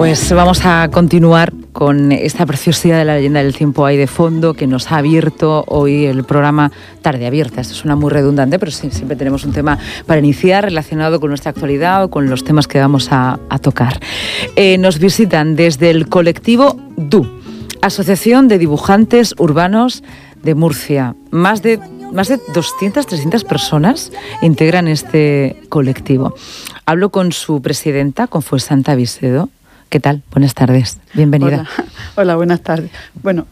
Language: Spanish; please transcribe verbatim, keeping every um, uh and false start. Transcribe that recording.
Pues vamos a continuar con esta preciosidad de la leyenda del tiempo ahí de fondo que nos ha abierto hoy el programa Tarde Abierta. Esto suena muy redundante, pero sí, siempre tenemos un tema para iniciar relacionado con nuestra actualidad o con los temas que vamos a, a tocar. Eh, nos visitan desde el colectivo D U, Asociación de Dibujantes Urbanos de Murcia. Más de, más de doscientas, trescientas personas integran este colectivo. Hablo con su presidenta, con Fuensanta Vicedo. ¿Qué tal? Buenas tardes. Bienvenida. Hola, hola, buenas tardes. Bueno,